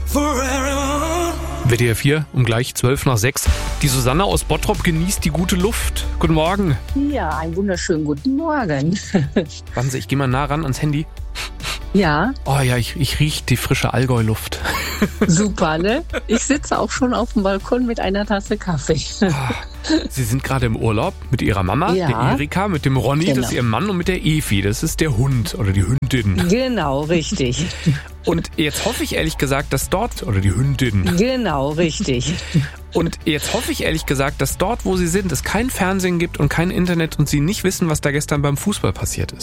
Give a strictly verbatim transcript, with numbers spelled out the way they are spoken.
W D R vier um gleich zwölf nach sechs. Die Susanne aus Bottrop genießt die gute Luft. Guten Morgen. Ja, einen wunderschönen guten Morgen. Warten Sie, ich gehe mal nah ran ans Handy. Ja. Oh ja, ich, ich rieche die frische Allgäu-Luft. Super, ne? Ich sitze auch schon auf dem Balkon mit einer Tasse Kaffee. Sie sind gerade im Urlaub mit Ihrer Mama, Ja. der Erika, mit dem Ronny, Genau. das ist Ihr Mann, und mit der Evi, das ist der Hund oder die Hündin. Genau, richtig. Und jetzt hoffe ich ehrlich gesagt, dass dort, oder die Hündin, Genau, richtig. und jetzt hoffe ich ehrlich gesagt, dass dort, wo Sie sind, es kein Fernsehen gibt und kein Internet und Sie nicht wissen, was da gestern beim Fußball passiert ist.